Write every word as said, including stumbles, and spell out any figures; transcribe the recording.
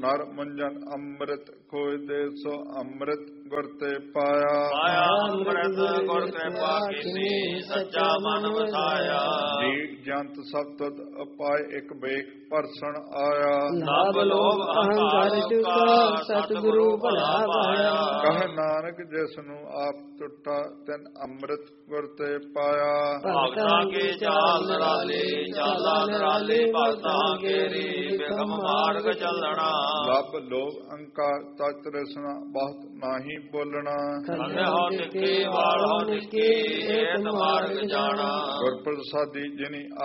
ਨਰ ਮੁੰਜਨ ਅੰਮ੍ਰਿਤ ਕੋਈ ਦੇ ਸੋ ਅੰਮ੍ਰਿਤ ਗੁਰ ਤੇ ਪਾਇਆ। ਪਾਇਆ ਅੰਮ੍ਰਿਤ ਗੁਰ ਕਿਰਪਾ ਕੀਤੀ ਸੱਚਾ ਮਨ ਵਸਾਇਆ। ਜੀ ਜੰਤ ਸਭ ਤੁਧ ਉਪਾਇ ਇੱਕ ਬੇਖ ਪਰਸਣ ਆਇਆ। ਲਾਭ ਲੋਭ ਅਹੰਕਾਰ ਚੁਕਾ ਸਤਿਗੁਰੂ ਭਲਾ ਪਾਇਆ। ਕਹੇ ਨਾਨਕ ਜਿਸ ਨੂੰ ਆਪ ਟੁੱਟਾ ਤਿਨ ਅੰਮ੍ਰਿਤ ਗੁਰ ਤੇ ਪਾਇਆ। ਭਗਤਾਂ ਕੀ ਚਾਲ ਨਿਰਾਲੀ ਚਾਲਾ ਨਿਰਾਲੀ ਭਗਤਾਂ ਕੇਰੀ ਬਿਖਮ ਮਾਰਗ ਚੱਲਣਾ। ਲੱਭ ਲੋਭ ਅਹੰਕਾਰ ਤਤ ਰਸਨਾ ਬਹੁਤ ਨਾਹੀ ਬੋਲਣਾ। ਖੰਡੇ ਹੋ ਨਿੱਕੀ ਵਾਲ ਹੋ ਨਿੱਕੀ ਏਤ ਮਾਰਗ ਜਾਣਾ। ਗੁਰ ਪ੍ਰਸਾਦੀ ਜਿਨੀ